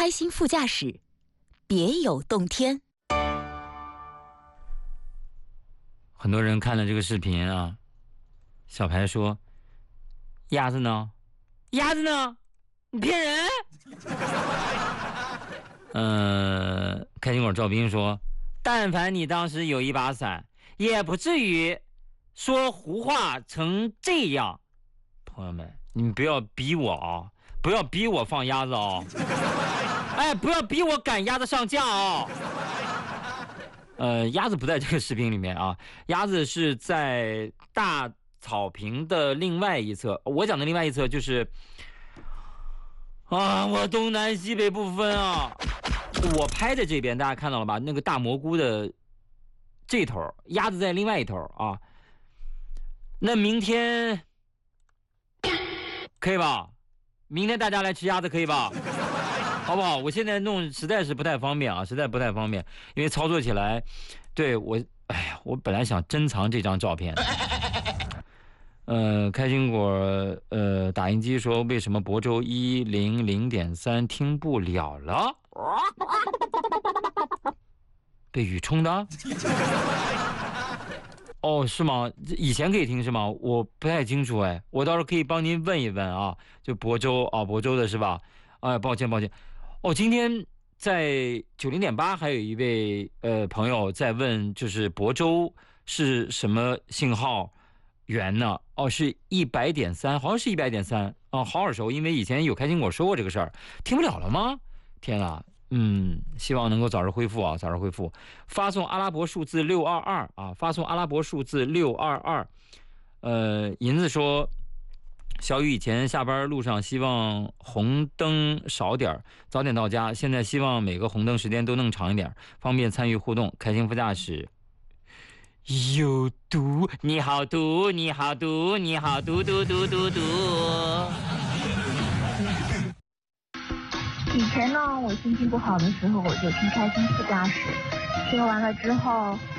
开心副驾驶，别有洞天。 很多人看了这个视频啊，小白说：“鸭子呢？鸭子呢？你骗人！”开心果赵斌说：“但凡你当时有一把伞，也不至于说胡话成这样。”朋友们，你们不要逼我啊！不要逼我放鸭子啊！哎，不要逼我赶鸭子上架啊！鸭子不在这个视频里面啊，鸭子是在大草坪的另外一侧。我讲的另外一侧就是啊，我东南西北不分啊。我拍的这边大家看到了吧？那个大蘑菇的这头，鸭子在另外一头啊。那明天可以吧？明天大家来吃鸭子可以吧？好不好？我现在弄实在是不太方便啊，实在不太方便，因为操作起来，对我，哎呀，我本来想珍藏这张照片。开心果打印机说为什么亳州100.3听不了了？被雨冲的？哦，是吗？以前可以听是吗？我不太清楚哎，我到时候可以帮您问一问啊。就亳州啊，亳州的是吧？哎，抱歉。哦，今天在90.8还有一位朋友在问，就是亳州是什么信号源呢？哦，是100.3，好像是100.3啊，好耳熟，因为以前有开心果说过这个事儿。听不了了吗？天啊！希望能够早日恢复啊，早日恢复。发送阿拉伯数字622啊，发送阿拉伯数字622。银子说，小雨以前下班路上希望红灯少点，早点到家。现在希望每个红灯时间都弄长一点，方便参与互动。开心副驾驶。有毒！你好毒！你好毒！你好毒！毒。 以前呢，我心情不好的时候，我就听开心副驾驶，听完了之后